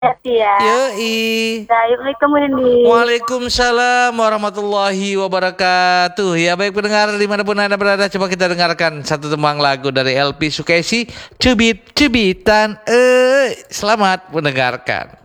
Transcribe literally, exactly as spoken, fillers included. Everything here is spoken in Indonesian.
Hati ya. Yoi. Assalamualaikum Wendy. Waalaikumsalam warahmatullahi wabarakatuh. Ya baik pendengar dimanapun Anda berada, coba kita dengarkan satu tembang lagu dari L P Sukesi, Cubit Cubitan. Eh, selamat mendengarkan.